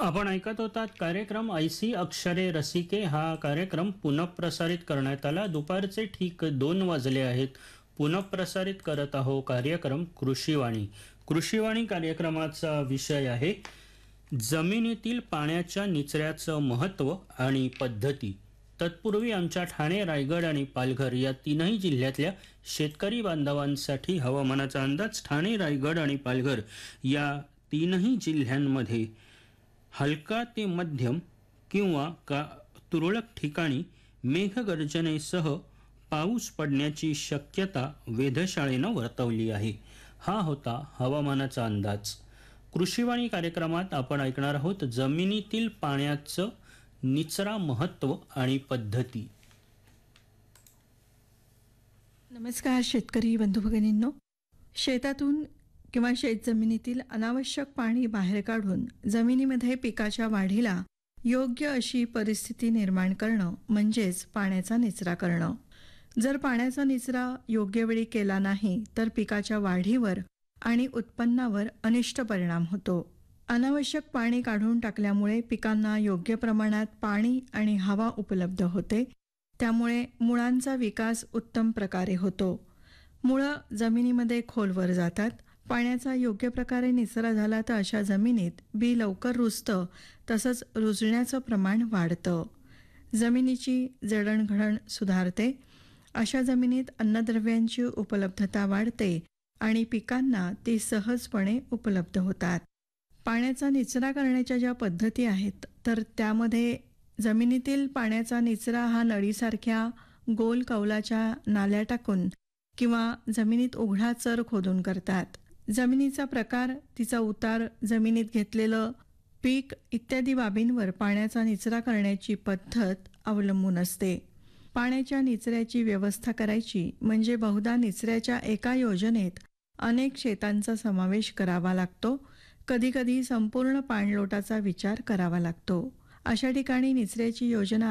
आपण ऐकत होतात कार्यक्रम ऐसी अक्षरे रसिके. हा कार्यक्रम पुनःप्रसारित करण्यात आला. दुपारचे ठीक 2 वाजले आहेत. पुनःप्रसारित करत आहो कार्यक्रम कृषीवाणी. कृषीवाणी कार्यक्रमाचा विषय आहे जमिनीतील पाण्याच्या निचऱ्याचं महत्त्व आणि पद्धती. तत्पूर्वी आमच्या ठाणे, रायगड आणि पालघर या तीनही जिल्ह्यातल्या शेतकरी बांधवांसाठी हवामानाचा अंदाज. ठाणे, रायगड आणि पालघर या तीनही जिल्ह्यांमध्ये हलका ते मध्यम किंवा तुरळक ठिकाणी मेघगर्जनेसह पाऊस पडण्याची शक्यता वेधशाळेनं वर्तवली आहे. हा होता हवामानाचा अंदाज. कृषीवाणी कार्यक्रमात आपण ऐकणार आहोत जमिनीतील पाण्याचं निचरा महत्त्व आणि पद्धती. नमस्कार शेतकरी बंधू भगिनींनो. शेतातून किंवा शेतजमिनीतील अनावश्यक पाणी बाहेर काढून जमिनीमध्ये पिकाच्या वाढीला योग्य अशी परिस्थिती निर्माण करणं म्हणजेच पाण्याचा निचरा करणं. जर पाण्याचा निचरा योग्य वेळी केला नाही तर पिकाच्या वाढीवर आणि उत्पन्नावर अनिष्ट परिणाम होतो. अनावश्यक पाणी काढून टाकल्यामुळे पिकांना योग्य प्रमाणात पाणी आणि हवा उपलब्ध होते. त्यामुळे मुळांचा विकास उत्तम प्रकारे होतो. मुळं जमिनीमध्ये खोलवर जातात. पाण्याचा योग्य प्रकारे निचरा झाला तर अशा जमिनीत बी लवकर रुजतं, तसंच रुजण्याचं प्रमाण वाढतं. जमिनीची जडणघडण सुधारते. अशा जमिनीत अन्नद्रव्यांची उपलब्धता वाढते आणि पिकांना ती सहजपणे उपलब्ध होतात. पाण्याचा निचरा करण्याच्या ज्या पद्धती आहेत तर त्यामध्ये जमिनीतील पाण्याचा निचरा हा नळीसारख्या गोल कौलाच्या नाल्या टाकून किंवा जमिनीत उघडा चर खोदून करतात. जमिनीचा प्रकार, तिचा उतार, जमिनीत घेतलेलं पीक इत्यादी बाबींवर पाण्याचा निचरा करण्याची पद्धत अवलंबून असते. पाण्याच्या निचऱ्याची व्यवस्था करायची म्हणजे बहुधा निचऱ्याच्या एका योजनेत अनेक शेतांचा समावेश करावा लागतो. कधीकधी संपूर्ण पाणलोटाचा विचार करावा लागतो. अशा ठिकाणी निचऱ्याची योजना